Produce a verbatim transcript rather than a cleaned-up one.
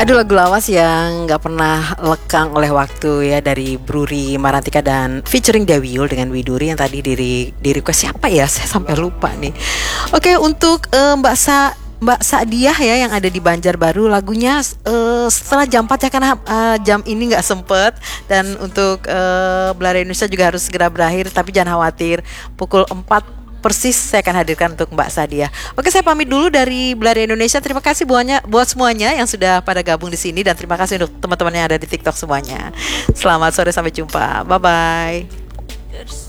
Aduh, lagu lawas yang nggak pernah lekang oleh waktu ya, dari Bruri Marantika dan featuring Dewi Yul dengan Widuri yang tadi di, di request siapa ya? Saya sampai lupa nih. Oke, untuk eh, Mbak Sa Mbak Sadiah ya yang ada di Banjarbaru, lagunya eh, setelah jam empat ya, karena eh, jam ini nggak sempet. Dan untuk eh, Belara Indonesia juga harus segera berakhir, tapi jangan khawatir, pukul empat persis saya akan hadirkan untuk Mbak Sadia. Oke, saya pamit dulu dari Belara Indonesia. Terima kasih buahnya, buat semuanya yang sudah pada gabung di sini, dan terima kasih untuk teman-teman yang ada di TikTok semuanya. Selamat sore, sampai jumpa. Bye bye.